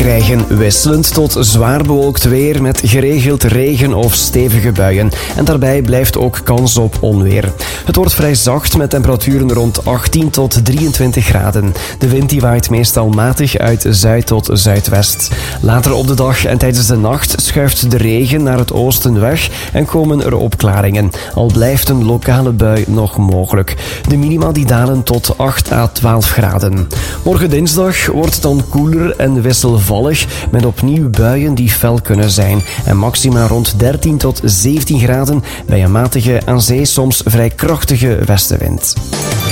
krijgen wisselend tot zwaar bewolkt weer met geregeld regen of stevige buien. En daarbij blijft ook kans op onweer. Het wordt vrij zacht met temperaturen rond 18 tot 23 graden. De wind die waait meestal matig uit zuid tot zuidwest. Later op de dag en tijdens de nacht schuift de regen naar het oosten weg en komen er opklaringen. Al blijft een lokale bui nog mogelijk. De minima die dalen tot 8 à 12 graden. Morgen dinsdag wordt het dan koeler en wisselvallig met opnieuw buien die fel kunnen zijn. En maxima rond 13 tot 17 graden bij een matige, aan zee soms vrij krachtige westenwind.